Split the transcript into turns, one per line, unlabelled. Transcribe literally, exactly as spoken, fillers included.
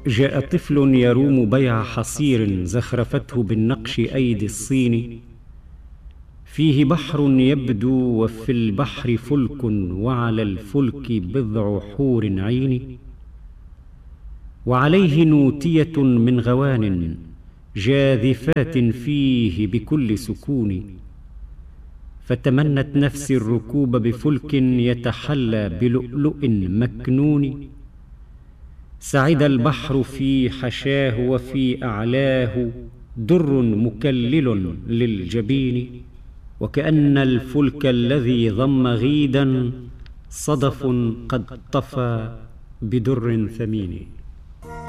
جاء طفل يروم بيع حصير زخرفته بالنقش أيدي الصين، فيه بحر يبدو وفي البحر فلك وعلى الفلك بضع حور عين، وعليه نوتية من غوان جاذفات فيه بكل سكون، فتمنت نفسي الركوب بفلك يتحلى بلؤلؤ مكنون، سعد البحر في حشاه وفي أعلاه در مكلل للجبين، وكأن الفلك الذي ضم غيدا صدف قد طفى بدر ثمين.